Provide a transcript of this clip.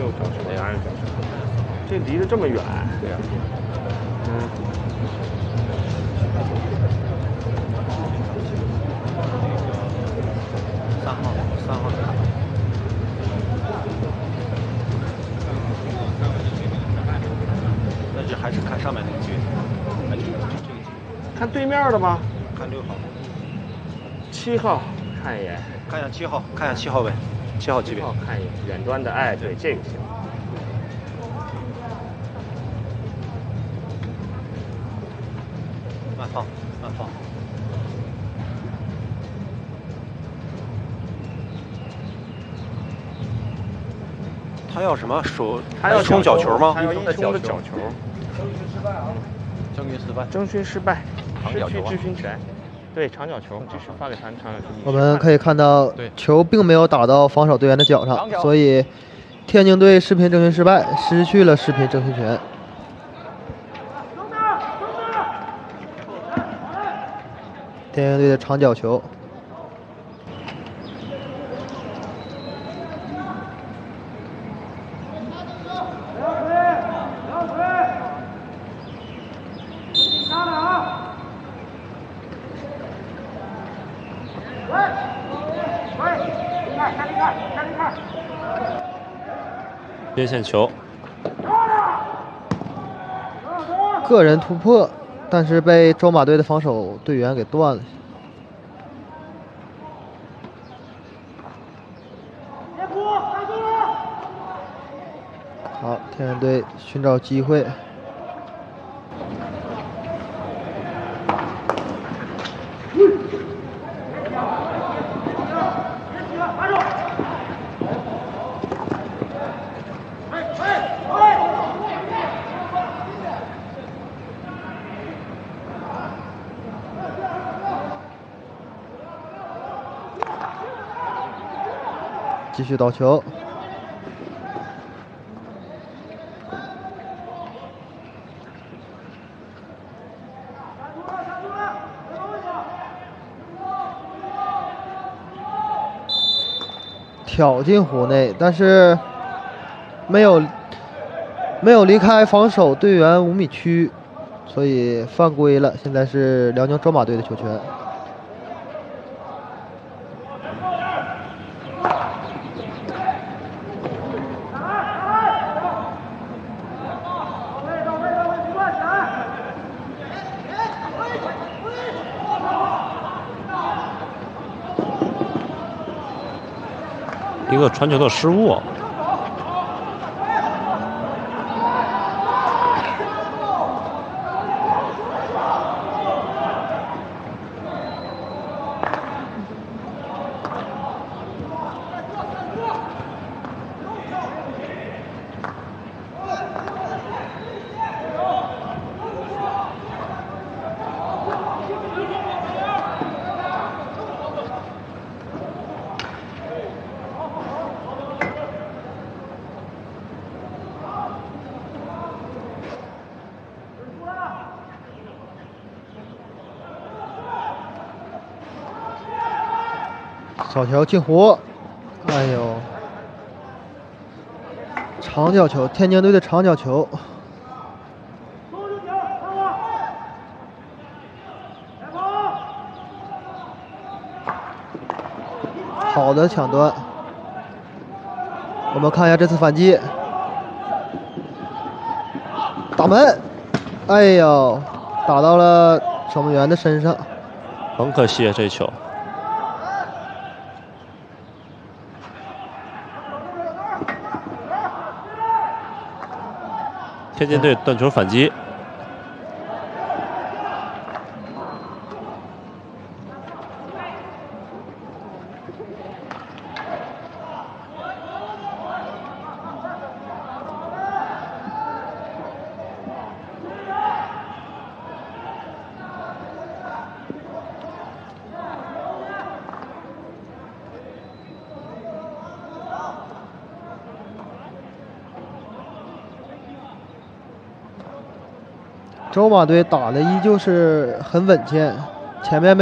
6小时的2个小时，这离得这么远。 对呀。3号的。那就还是看上面那个局，这个局。 看对面的吧。 看6号。 7号，看一眼。 看一下7号，看一下7号位，7号级别。 看一眼远端的，哎，对，这个行。 慢放，慢放。他要什么手？ 他要冲角球吗？ 他要一冲的角球。 征询失败啊！征询失败。 征询失败，失去质询权。对，长角球，这是发给他长角球。 我们可以看到，球并没有打到防守队员的脚上，所以天津队视频征询失败，失去了视频征询权。天津队的长角球。 边线球， 个人突破，但是被周马队的防守队员给断了。好，天津队寻找机会。继续倒球，挑进弧内，但是没有离开防守队员5米区，所以犯规了。现在是辽宁卓玛队的球权。 一个传球的失误。小球进弧，哎呦，长角球，天津队的长角球。好的抢断，我们看一下这次反击，打门，哎呦，打到了守门员的身上， 很可惜这球。天津队断球反击。 周马队打的依旧是很稳健，前面